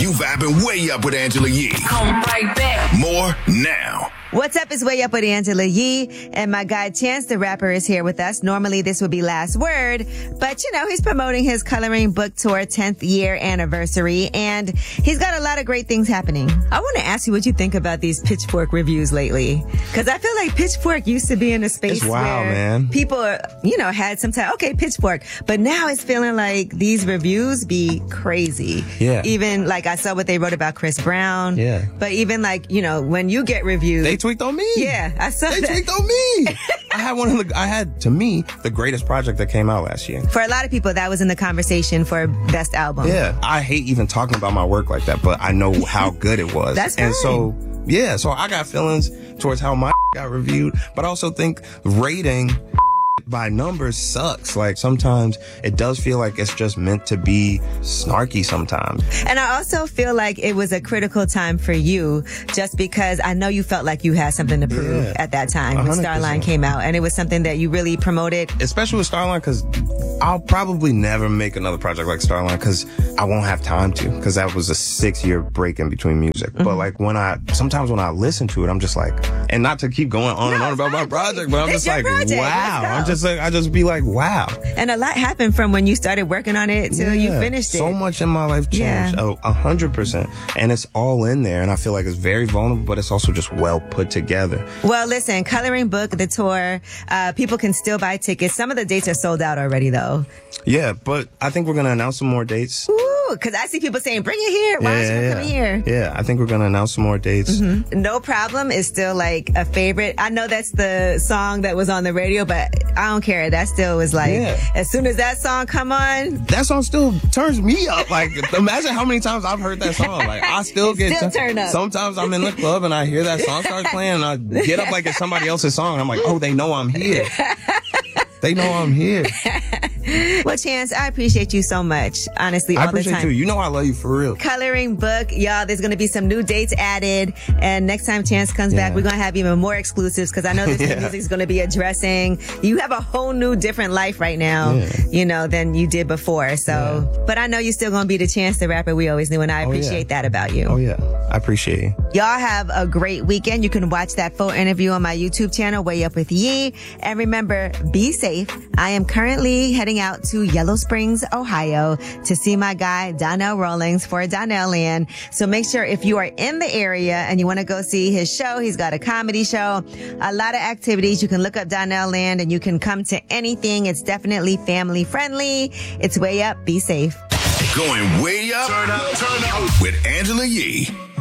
You vibing way up with Angela Yee. Come right back. More now. What's up? It's Way Up with Angela Yee, and my guy Chance the Rapper is here with us. Normally this would be Last Word, but he's promoting his coloring book tour 10th year anniversary, and he's got a lot of great things happening. I want to ask you what you think about these Pitchfork reviews lately, because I feel like Pitchfork used to be in a space where people, had some time, okay, Pitchfork, but now it's feeling like these reviews be crazy. Yeah. Even like I saw what they wrote about Chris Brown. Yeah. But even like, when you get reviews. They tweaked on me. Yeah, I saw that. They tweaked on me. I had, to me, the greatest project that came out last year. For a lot of people, that was in the conversation for best album. Yeah. I hate even talking about my work like that, but I know how good it was. That's and fine. so I got feelings towards how my got reviewed, but I also think rating by numbers sucks. Like sometimes it does feel like it's just meant to be snarky sometimes. And I also feel like it was a critical time for you just because I know you felt like you had something to prove at that time when 100%. Starline came out, and it was something that you really promoted. Especially with Starline, because I'll probably never make another project like Starline because I won't have time to, because that was a 6-year break in between music. Mm-hmm. But like sometimes when I listen to it, I'm just like, and not to keep going on and on about my project, but I'm just like, wow. I just be like, wow. And a lot happened from when you started working on it till you finished it. So much in my life changed. 100%. And it's all in there. And I feel like it's very vulnerable, but it's also just well put together. Well, listen, Coloring Book, the tour, people can still buy tickets. Some of the dates are sold out already, though. Yeah, but I think we're going to announce some more dates. Ooh, because I see people saying, bring it here. Why don't you come here? Yeah, I think we're going to announce some more dates. Mm-hmm. No Problem is still like a favorite. I know that's the song that was on the radio, but I don't care. That still was like, as soon as that song come on. That song still turns me up. Like, imagine how many times I've heard that song. Like, I still turn up. Sometimes I'm in the club and I hear that song start playing and I get up like it's somebody else's song. And I'm like, oh, they know I'm here. They know I'm here. Well, Chance, I appreciate you so much. Honestly, all the time. I appreciate you. You know I love you for real. Coloring Book, y'all, there's going to be some new dates added. And next time Chance comes back, we're going to have even more exclusives because I know this new music is going to be addressing. You have a whole new different life right now, than you did before. So, but I know you're still going to be the Chance the Rapper we always knew. And I appreciate that about you. Oh, yeah. I appreciate you. Y'all have a great weekend. You can watch that full interview on my YouTube channel, Way Up with Yee. And remember, be safe. I am currently heading out to Yellow Springs, Ohio to see my guy Donnell Rawlings for Donnell Land. So make sure if you are in the area and you want to go see his show, he's got a comedy show, a lot of activities. You can look up Donnell Land and you can come to anything. It's definitely family friendly. It's Way Up. Be safe. Going way up. Turn up with Angela Yee.